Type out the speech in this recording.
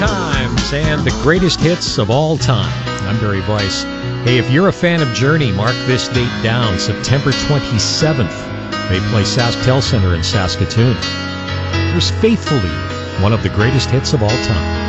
times and the greatest hits of all time. I'm Barry Weiss. Hey, if you're a fan of Journey, mark this date down, September 27th. They play SaskTel Center in Saskatoon. Here's Faithfully, one of the greatest hits of all time.